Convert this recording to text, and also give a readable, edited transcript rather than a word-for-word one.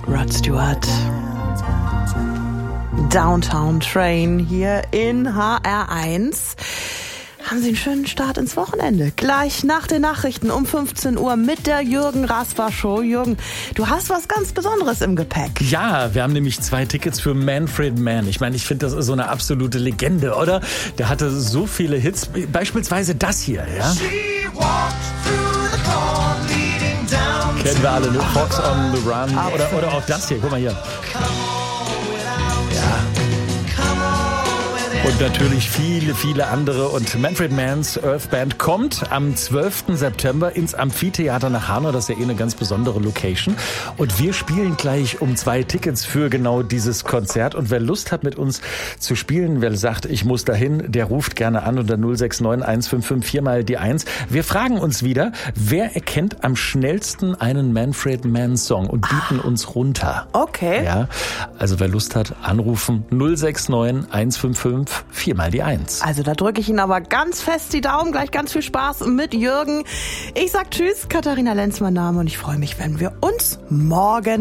Rod Stewart. Downtown Train hier in HR1. Haben Sie einen schönen Start ins Wochenende. Gleich nach den Nachrichten um 15 Uhr mit der Jürgen Rasper Show. Jürgen, du hast was ganz Besonderes im Gepäck. Ja, wir haben nämlich 2 Tickets für Manfred Mann. Ich meine, ich finde, das ist so eine absolute Legende, oder? Der hatte so viele Hits, beispielsweise das hier, ja? Kennen wir alle, ne? Fox on the Run oder auch das hier, guck mal hier. Und natürlich viele, viele andere. Und Manfred Mann's Earth Band kommt am 12. September ins Amphitheater nach Hanau. Das ist ja eine ganz besondere Location. Und wir spielen gleich um 2 Tickets für genau dieses Konzert. Und wer Lust hat, mit uns zu spielen, wer sagt, ich muss dahin, der ruft gerne an unter 069 155 4 mal die 1. Wir fragen uns wieder, wer erkennt am schnellsten einen Manfred Mann Song und bieten uns runter. Okay. Ja, also wer Lust hat, anrufen 069 155 4 mal die 1. Also da drücke ich Ihnen aber ganz fest die Daumen. Gleich ganz viel Spaß mit Jürgen. Ich sag Tschüss, Katharina Lenz mein Name und ich freue mich, wenn wir uns morgen